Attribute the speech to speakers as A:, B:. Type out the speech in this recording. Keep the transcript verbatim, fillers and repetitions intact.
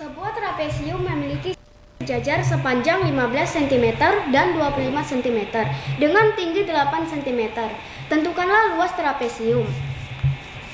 A: Sebuah trapesium memiliki sejajar sepanjang lima belas sentimeter dan dua puluh lima sentimeter dengan tinggi delapan sentimeter. Tentukanlah luas trapesium.